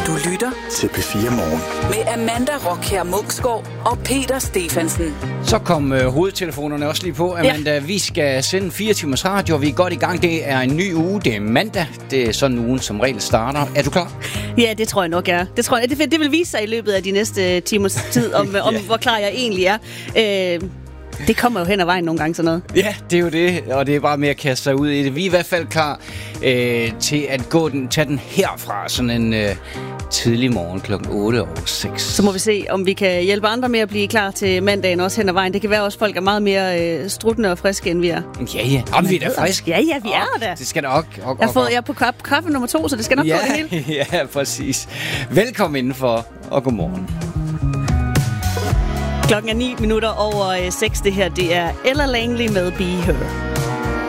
Du lytter til P4 Morgen med Amanda Rockher Munksgaard og Peter Stephensen. Så kom hovedtelefonerne også lige på, Amanda. Ja. Vi skal sende 4 timers radio, og vi er godt i gang. Det er en ny uge, det er mandag. Det er sådan ugen som regel starter. Er du klar? Ja, det tror jeg nok, jeg er. Det vil vise sig i løbet af de næste timers tid, om hvor klar jeg egentlig er. Det kommer jo hen ad vejen nogle gange, sådan noget. Ja, det er jo det, og det er bare med at kaste sig ud i det. Vi er i hvert fald klar til at tage den herfra, sådan en tidlig morgen klokken 8:06. Så må vi se, om vi kan hjælpe andre med at blive klar til mandagen også hen ad vejen. Det kan være også, folk er meget mere struttende og friske, end vi er. Ja. Om vi er da friske. Ja, vi er der. Det skal nok. Jeg er på kaffe nummer 2, så det skal nok gå det hele. Ja, præcis. Velkommen indenfor, og godmorgen. Klokken er 9:09. Det her, det er Ella Langley med Be Her.